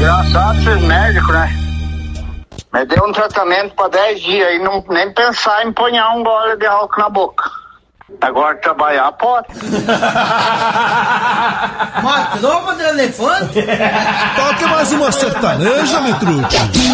Engraçado esses médicos, né? Me deu um tratamento para 10 dias e não nem pensar em ponhar um gole de álcool na boca. Agora trabalhar pode. Uma tromba de elefante? Toque mais uma sertaneja, Mitrucci.